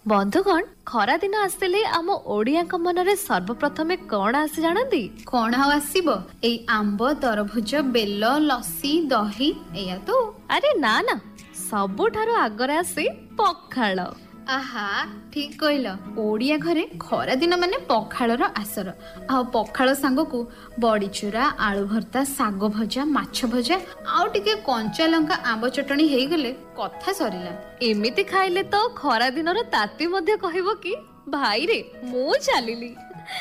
ବନ୍ଧୁଗଣ ଖରା ଦିନ ଆସିଲେ ଆମ ଓଡିଆଙ୍କ ମନରେ ସର୍ବପ୍ରଥମେ କଣ ଆସି ଜାଣନ୍ତି? କଣ ଆଉ ଆସିବ? ଏଇ ଆମ୍ବ, ତରଭୁଜ, ବେଲ, ଲସି, ଦହି, ଏଇଆ ତ। ଆରେ ନା ନା, ସବୁଠାରୁ ଆଗରେ ଆସେ ପଖାଳ। ଆହା, ଠିକ କହିଲ। ଓଡିଆ ଘରେ ଖରା ଦିନ ମାନେ ପଖାଳର ଆସର। ଆଉ ପଖାଳ ସାଙ୍ଗକୁ ବଡିଚୁରା, ଆଳୁ ଭର୍ତ୍ତା, ଶାଗ ଭଜା, ମାଛ ଭଜା, ଆଉ ଟିକେ କଞ୍ଚା ଲଙ୍କା ଆମ୍ବ ଚଟଣି ହେଇଗଲେ କଥା ସରିଲା। ଏମିତି ଖାଇଲେ ତ ଖରା ଦିନର ତାତି ମଧ୍ୟ କହିବ କି ଭାଇରେ ମୁଁ ଚାଲିଲି।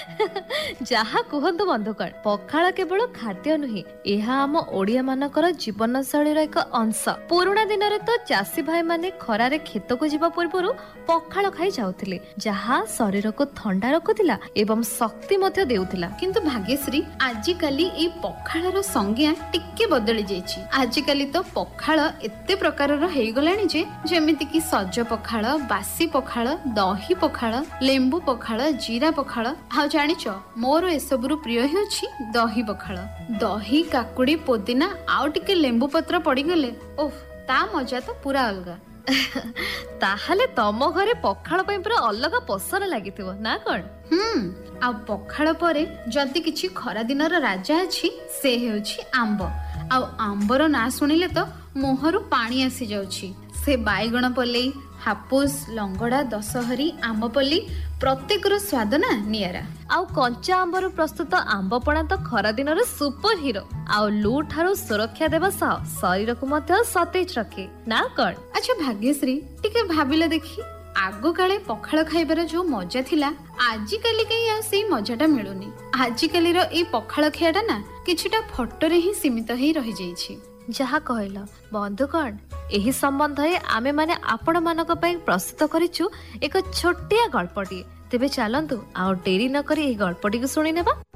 ଯାହା କୁହନ୍ତୁ ବନ୍ଧୁଗଣ, ପଖାଳ କେବଳ ଖାଦ୍ୟ ନୁହେଁ, ଏହା ଆମ ଓଡିଆ ମାନଙ୍କର ଜୀବନ ଶୈଳୀର ଏକ ଅଂଶ। ପୁରୁଣା ଦିନରେ ତ ଚାଷୀ ଭାଇ ମାନେ ଖରାରେ କ୍ଷେତକୁ ଯିବା ପୂର୍ବରୁ ପଖାଳ ଖାଇ ଯାଉଥିଲେ, ଯାହା ଶରୀରକୁ ଥଣ୍ଡା ରଖୁଥିଲା ଏବଂ ଶକ୍ତି ମଧ୍ୟ ଦେଉଥିଲା। କିନ୍ତୁ ଭାଗ୍ୟଶ୍ରୀ, ଆଜିକାଲି ଏଇ ପଖାଳର ସଂଜ୍ଞା ଟିକେ ବଦଳି ଯାଇଛି। ଆଜିକାଲି ତ ପଖାଳ ଏତେ ପ୍ରକାରର ହେଇଗଲାଣି ଯେ, ଯେମିତି କି ସଜ ପଖାଳ, ବାସି ପଖାଳ, ଦହି ପଖାଳ, ଲେମ୍ବୁ ପଖାଳ, ଜିରା ପଖାଳ। ଆଉ ଜାଣିଛ, ମୋର ଏସବୁରୁ ପ୍ରିୟ ହେଉଛି ଦହି ପଖାଳ। ଦହି, କାକୁଡି, ପୋଦିନା ଆଉ ଟିକେ ଲେମ୍ବୁ ପତ୍ର ପଡିଗଲେ ଓଃ, ତା ମଜା ତ ପୁରା ଅଲଗା। ତାହେଲେ ତମ ଘରେ ପଖାଳ ପାଇଁ ପୁରା ଅଲଗା ପସର ଲାଗିଥିବ ନା କଣ? ଆଉ ପଖାଳ ପରେ ଯଦି କିଛି ଖରା ଦିନର ରାଜା ଅଛି, ସେ ହେଉଛି ଆମ୍ବ। ଆଉ ଆମ୍ବର ନାଁ ଶୁଣିଲେ ତ ମୁହଁରୁ ପାଣି ଆସି ଯାଉଛି। ସେ ବାଇଗଣ ପଲେଇ, ହାପୁସ, ଲଙ୍ଗଡା, ଦଶହରୀ, ଆମ୍ବପଲ୍ଲୀ, ପ୍ରତ୍ୟେକର ସ୍ୱାଦ ନା ନିଆରା। ଆଉ କଞ୍ଚା ଆମ୍ବରୁ ପ୍ରସ୍ତୁତ ଆମ୍ବପଣା ତ ଖରା ଦିନର ସୁପର ହିରୋ। ଆଉ ଲୁ ଠାରୁ ସୁରକ୍ଷା ଦେବା ସହ ଶରୀରକୁ ମଧ୍ୟ ସତେଜ ରଖେ ନା କଣ? ଆଚ୍ଛା ଭାଗ୍ୟଶ୍ରୀ, ଟିକେ ଭାବିଲ ଦେଖି, ଆଗ କାଳେ ପଖାଳ ଖାଇବାର ଯୋଉ ମଜା ଥିଲା, ଆଜିକାଲି କାହିଁ ଆଉ ସେଇ ମଜାଟା ମିଳୁନି। ଆଜିକାଲିର ଏଇ ପଖାଳ ଖିଆଟା ନା କିଛିଟା ଫଟୋରେ ହିଁ ସୀମିତ ହେଇ ରହିଯାଇଛି। ଯାହା କହିଲ ବନ୍ଧୁଗଣ, ଏହି ସମ୍ବନ୍ଧରେ ଆମେ ମାନେ ଆପଣ ମାନଙ୍କ ପାଇଁ ପ୍ରସ୍ତୁତ କରିଛୁ ଏକ ଛୋଟିଆ ଗଳ୍ପଟିଏ। ତେବେ ଚାଲନ୍ତୁ ଆଉ ଡେରି ନ କରି ଏହି ଗଳ୍ପଟିକୁ ଶୁଣି ନେବା।